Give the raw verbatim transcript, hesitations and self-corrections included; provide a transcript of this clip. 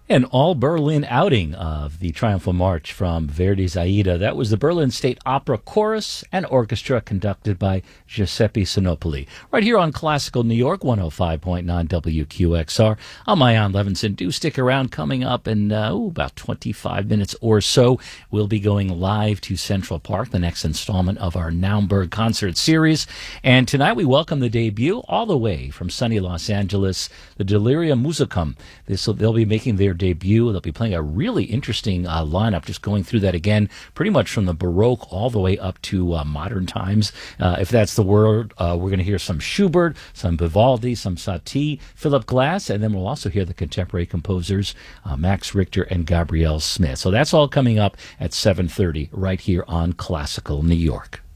An all-Berlin outing of the Triumphal March from Verdi's Aida. That was the Berlin State Opera Chorus and Orchestra conducted by Giuseppe Sinopoli. Right here on Classical New York, one oh five point nine W Q X R. I'm Ian Levinson. Do stick around. Coming up in uh, ooh, about twenty-five minutes or so, we'll be going live to Central Park, the next installment of our Naumburg concert series. And tonight we welcome the debut all the way from sunny Los Angeles, the Delirium Musicum. This will, they'll be making their debut. They'll be playing a really interesting uh, lineup, just going through that again, pretty much from the Baroque all the way up to uh, modern times. Uh, if that's the word, uh, we're going to hear some Schubert, some Vivaldi, some Satie, Philip Glass, and then we'll also hear the contemporary composers, uh, Max Richter and Gabrielle Smith. So that's all coming up at seven thirty right here on Classical New York.